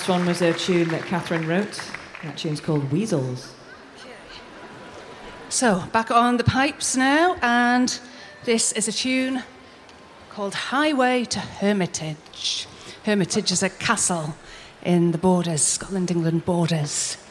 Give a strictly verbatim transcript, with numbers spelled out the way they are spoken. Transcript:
Next one was a tune that Catherine wrote. That tune's called Weasels. So, back on the pipes now, and this is a tune called Highway to Hermitage. Hermitage is a castle in the borders, Scotland-England borders.